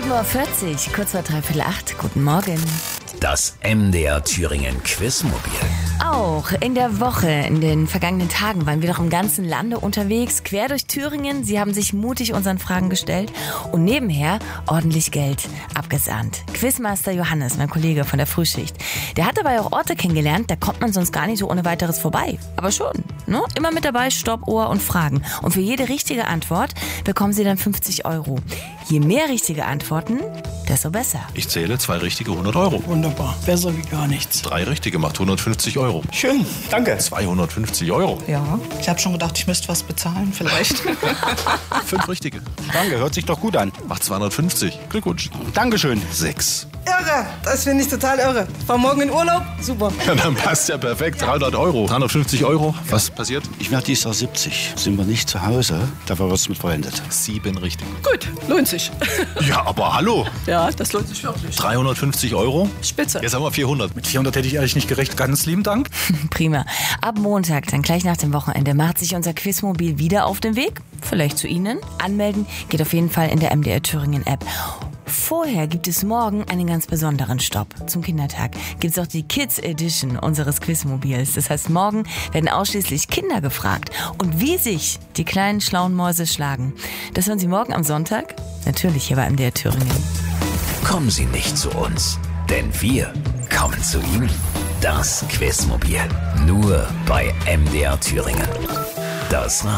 7:40 Uhr, kurz vor 7:45. Guten Morgen. Das MDR Thüringen Quizmobil. Auch in der Woche, in den vergangenen Tagen waren wir doch im ganzen Lande unterwegs, quer durch Thüringen. Sie haben sich mutig unseren Fragen gestellt und nebenher ordentlich Geld abgesahnt. Quizmaster Johannes, mein Kollege von der Frühschicht, der hat dabei auch Orte kennengelernt, da kommt man sonst gar nicht so ohne weiteres vorbei. Aber schon, ne? Immer mit dabei, Stopp, Ohr und Fragen. Und für jede richtige Antwort bekommen Sie dann 50 Euro. Je mehr richtige Antworten, desto besser. Ich zähle 2 richtige 100 Euro. Wunderbar, besser wie gar nichts. 3 richtige macht 150 Euro. Schön, danke. 250 Euro. Ja, ich habe schon gedacht, ich müsste was bezahlen, vielleicht. 5 richtige. Danke, hört sich doch gut an. Macht 250. Glückwunsch. Dankeschön. 6. Irre, das finde ich total irre. Fahr morgen in Urlaub, super. Ja, dann passt ja perfekt. 300 Euro. 350 Euro. Was passiert? Ich werde dieses Jahr 70. Sind wir nicht zu Hause, dafür wird es mit verwendet. 7 richtig. Gut, lohnt sich. Ja, aber hallo. Ja, das lohnt sich wirklich. 350 Euro. Spitze. Jetzt haben wir 400. Mit 400 hätte ich ehrlich nicht gerecht. Ganz lieben Dank. Prima. Ab Montag, dann gleich nach dem Wochenende, macht sich unser Quizmobil wieder auf den Weg. Vielleicht zu Ihnen. Anmelden geht auf jeden Fall in der MDR Thüringen App. Vorher gibt es morgen einen ganz besonderen Stopp. Zum Kindertag gibt es auch die Kids Edition unseres Quizmobils. Das heißt, morgen werden ausschließlich Kinder gefragt. Und wie sich die kleinen schlauen Mäuse schlagen, das hören Sie morgen am Sonntag. Natürlich hier bei MDR Thüringen. Kommen Sie nicht zu uns, denn wir kommen zu Ihnen. Das Quizmobil. Nur bei MDR Thüringen. Das